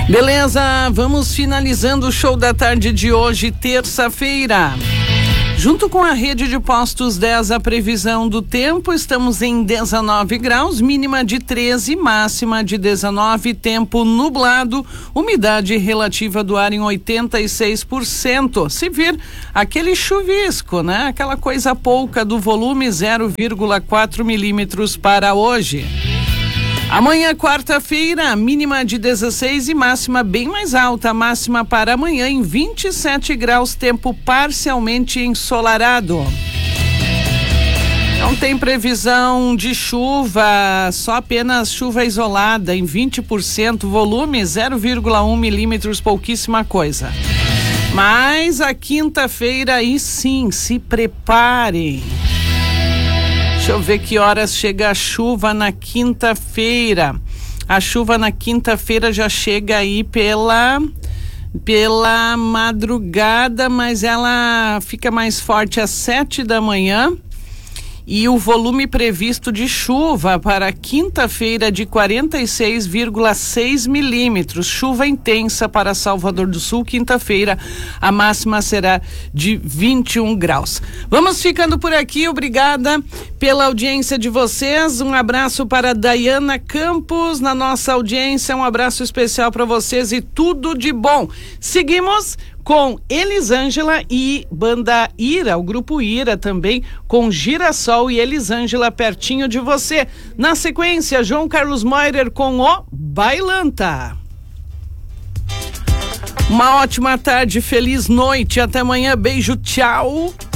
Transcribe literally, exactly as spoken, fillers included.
Beleza, vamos finalizando o show da tarde de hoje, terça-feira. Junto com a rede de postos dez, a previsão do tempo, estamos em dezenove graus, mínima de treze, máxima de dezenove, tempo nublado, umidade relativa do ar em oitenta e seis por cento. Se vir aquele chuvisco, né? Aquela coisa pouca do volume, zero vírgula quatro milímetros para hoje. Amanhã, quarta-feira, mínima de dezesseis e máxima bem mais alta. Máxima para amanhã em vinte e sete graus, tempo parcialmente ensolarado. Não tem previsão de chuva, só apenas chuva isolada em vinte por cento, volume zero vírgula um milímetros, pouquíssima coisa. Mas a quinta-feira aí sim, se preparem. Deixa eu ver que horas chega a chuva na quinta-feira. A chuva na quinta-feira já chega aí pela, pela madrugada, mas ela fica mais forte às sete da manhã. E o volume previsto de chuva para quinta-feira de quarenta e seis vírgula seis milímetros. Chuva intensa para Salvador do Sul, quinta-feira. A máxima será de vinte e um graus. Vamos ficando por aqui. Obrigada pela audiência de vocês. Um abraço para Dayana Campos na nossa audiência. Um abraço especial para vocês e tudo de bom. Seguimos com Elisângela e Banda Ira, o grupo Ira também, com Girassol e Elisângela pertinho de você. Na sequência, João Carlos Moirer com o Bailanta. Uma ótima tarde, feliz noite, até amanhã, beijo, tchau.